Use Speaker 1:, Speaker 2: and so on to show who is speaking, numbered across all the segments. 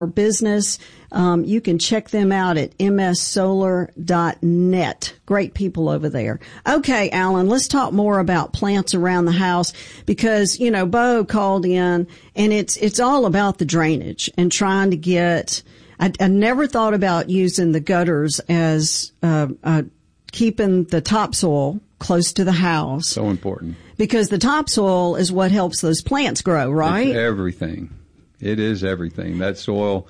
Speaker 1: business, you can check them out at mssolar.net. Great people over there. Okay, Alan, let's talk more about plants around the house because, Bo called in and it's all about the drainage and trying to get, I never thought about using the gutters as, keeping the topsoil close to the house.
Speaker 2: So important.
Speaker 1: Because the topsoil is what helps those plants grow, right?
Speaker 2: It's everything. It is everything. That soil,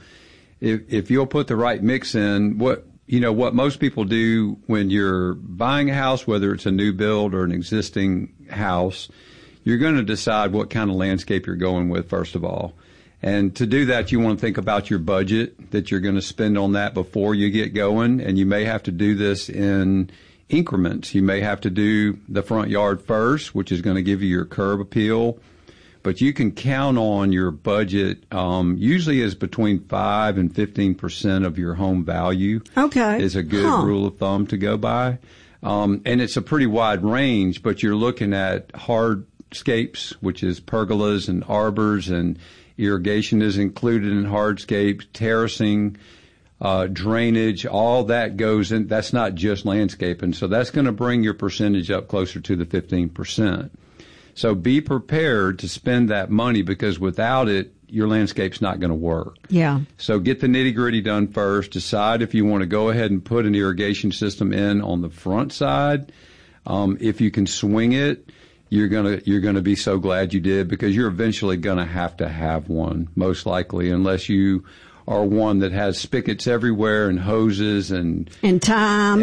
Speaker 2: if you'll put the right mix in, what most people do when you're buying a house, whether it's a new build or an existing house, you're going to decide what kind of landscape you're going with, first of all. And to do that, you want to think about your budget that you're going to spend on that before you get going. And you may have to do this in increments. You may have to do the front yard first, which is going to give you your curb appeal. But you can count on your budget, usually is between 5 and 15% of your home value.
Speaker 1: Okay.
Speaker 2: Is a good rule of thumb to go by. And it's a pretty wide range, but you're looking at hardscapes, which is pergolas and arbors, and irrigation is included in hardscapes, terracing, drainage, all that goes in. That's not just landscaping. So that's going to bring your percentage up closer to the 15%. So be prepared to spend that money because without it, your landscape's not going to work.
Speaker 1: Yeah.
Speaker 2: So get the nitty-gritty done first. Decide if you want to go ahead and put an irrigation system in on the front side. If you can swing it, you're gonna be so glad you did because you're eventually going to have one, most likely, unless you are one that has spigots everywhere and hoses and time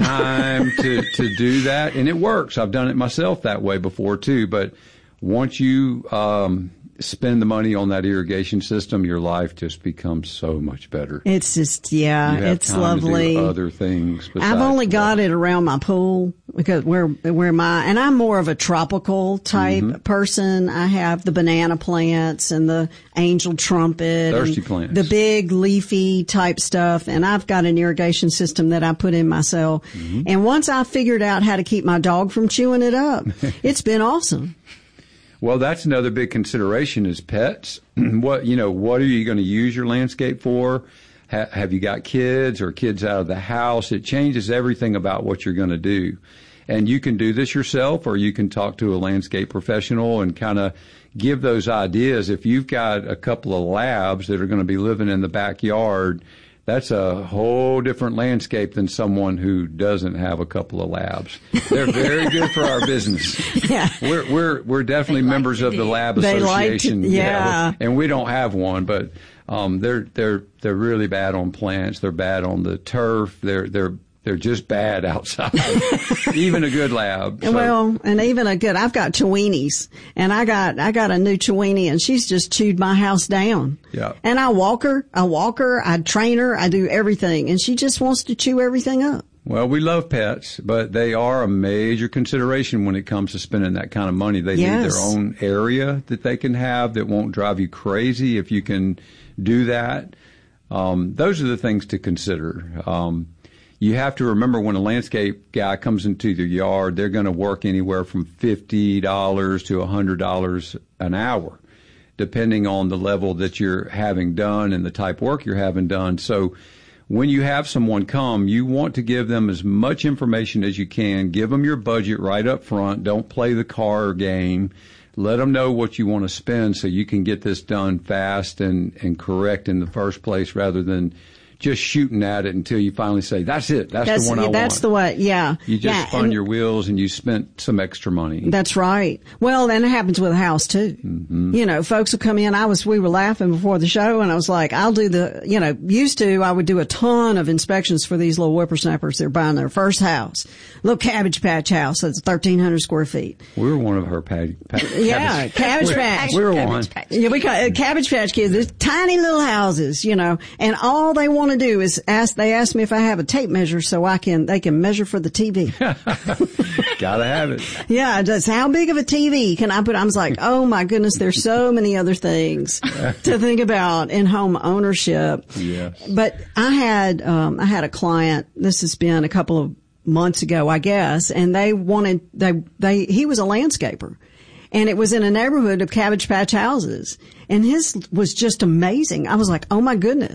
Speaker 2: to do that. And it works. I've done it myself that way before too. But once you spend the money on that irrigation system, your life just becomes so much better.
Speaker 1: It's just, it's
Speaker 2: time
Speaker 1: lovely.
Speaker 2: To do other things.
Speaker 1: I've only got it around my pool because and I'm more of a tropical type person. I have the banana plants and the angel trumpet,
Speaker 2: thirsty
Speaker 1: and
Speaker 2: plants,
Speaker 1: the big leafy type stuff. And I've got an irrigation system that I put in myself. And once I figured out how to keep my dog from chewing it up, it's been awesome.
Speaker 2: Well, that's another big consideration is pets. What are you going to use your landscape for? Have you got kids or kids out of the house? It changes everything about what you're going to do. And you can do this yourself or you can talk to a landscape professional and kind of give those ideas. If you've got a couple of labs that are going to be living in the backyard, that's a whole different landscape than someone who doesn't have a couple of labs. They're very good for our business.
Speaker 1: Yeah.
Speaker 2: We're definitely members of the Lab Association. And we don't have one, but they're really bad on plants. They're bad on the turf. They're just bad outside. Even a good lab. So.
Speaker 1: Well, and even I've got Chiweenies, and I got a new Chiweenie, and she's just chewed my house down.
Speaker 2: Yeah.
Speaker 1: And I walk her, I train her, I do everything, and she just wants to chew everything up.
Speaker 2: Well, we love pets, but they are a major consideration when it comes to spending that kind of money. They need their own area that they can have that won't drive you crazy if you can do that. Those are the things to consider. You have to remember when a landscape guy comes into your yard, they're going to work anywhere from $50 to $100 an hour, depending on the level that you're having done and the type of work you're having done. So when you have someone come, you want to give them as much information as you can. Give them your budget right up front. Don't play the car game. Let them know what you want to spend so you can get this done fast and correct in the first place rather than just shooting at it until you finally say, that's it. That's the one I want.
Speaker 1: That's the one, yeah.
Speaker 2: You just spun your wheels and you spent some extra money.
Speaker 1: That's right. Well, and it happens with a house too. Mm-hmm. Folks will come in. We were laughing before the show and I was like, I would do a ton of inspections for these little whippersnappers. They're buying their first house. Little Cabbage Patch house that's 1,300 square feet.
Speaker 2: We were one of her
Speaker 1: Cabbage Patch.
Speaker 2: We were one.
Speaker 1: Yeah, we call it Cabbage Patch kids. They're tiny little houses, and all they want to do is they ask me if I have a tape measure so they can measure for the TV.
Speaker 2: Gotta have it.
Speaker 1: Yeah, just how big of a TV can I put? I was like, oh my goodness, there's so many other things to think about in home ownership.
Speaker 2: Yes.
Speaker 1: But I had a client, this has been a couple of months ago, I guess, and he was a landscaper. And it was in a neighborhood of Cabbage Patch houses. And his was just amazing. I was like, oh my goodness.